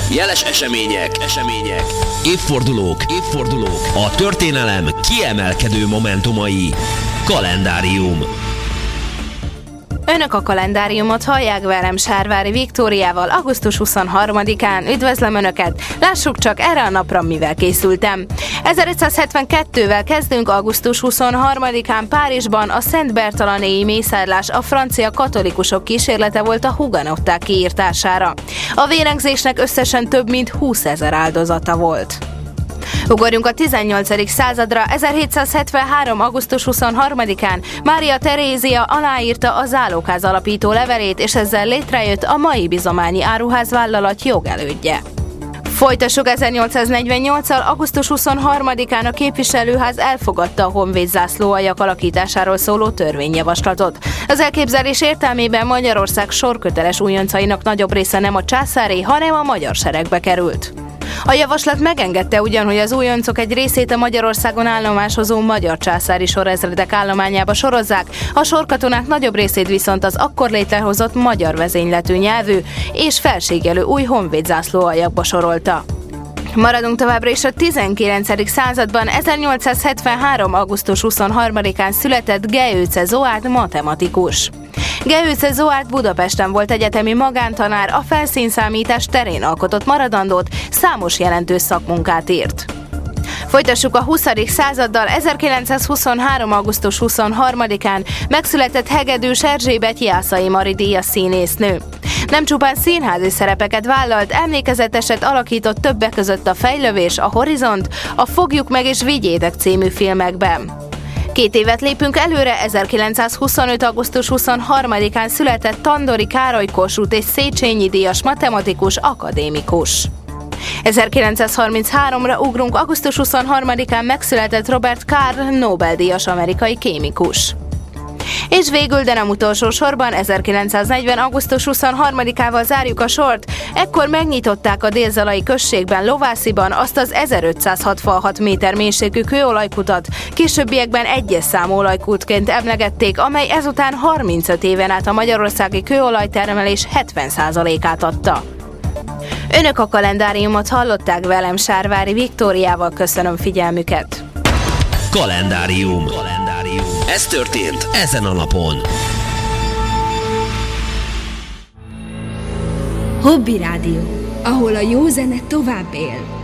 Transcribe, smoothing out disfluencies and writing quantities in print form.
jeles események, évfordulók, a történelem kiemelkedő momentumai. Kalendárium. Önök a kalendáriumot hallják velem, Sárvári Viktóriával, augusztus 23-án. Üdvözlöm Önöket! Lássuk csak erre a napra, mivel készültem. 1572-vel kezdünk. Augusztus 23-án Párizsban a Szent Bertalanéi mészárlás a francia katolikusok kísérlete volt a hugenották kiirtására. A vérengzésnek összesen több mint 20 000 áldozata volt. Ugorjunk a 18. századra. 1773. augusztus 23-án Mária Terézia aláírta a Zálogház alapító levelét, és ezzel létrejött a mai Bizományi Áruházvállalat jogelődje. Folytassuk 1848-al. Augusztus 23-án a képviselőház elfogadta a honvédzászlóaljak alakításáról szóló törvényjavaslatot. Az elképzelés értelmében Magyarország sorköteles újoncainak nagyobb része nem a császári, hanem a magyar seregbe került. A javaslat megengedte ugyan, hogy az újoncok egy részét a Magyarországon állomásozó magyar császári sorezredek állományába sorozzák, a sorkatonák nagyobb részét viszont az akkor létrehozott magyar vezényletű nyelvű és felségjelő új honvédzászlóaljakba sorolta. Maradunk továbbra is a 19. században. 1873. augusztus 23-án született Geőce Zoárd matematikus. Geőce Zoárd Budapesten volt egyetemi magántanár, a felszínszámítás terén alkotott maradandót, számos jelentős szakmunkát írt. Folytassuk a 20. századdal. 1923. augusztus 23-án megszületett Hegedűs Erzsébet Jászai Mari díjas színésznő. Nem csupán színházi szerepeket vállalt, emlékezeteset alakított többek között a Fejlövés, a Horizont, a Fogjuk meg és Vigyétek című filmekben. 2 évet lépünk előre. 1925. augusztus 23-án született Tandori Károly Kossuth és Széchenyi díjas matematikus, akadémikus. 1933-ra ugrunk. Augusztus 23-án megszületett Robert Karr Nobel-díjas amerikai kémikus. És végül, de nem utolsó sorban, 1940. augusztus 23-ával zárjuk a sort. Ekkor megnyitották a Dél-Zalai községben, Lovásziban azt az 1566 méter mélységű kőolajkutat, későbbiekben egyes számú olajkútként emlegették, amely ezután 35 éven át a magyarországi kőolajtermelés 70%-át adta. Önök a kalendáriumot hallották velem, Sárvári Viktóriával. Köszönöm figyelmüket! Kalendárium. Ez történt ezen a napon. Hobby Rádió, ahol a jó zene tovább él.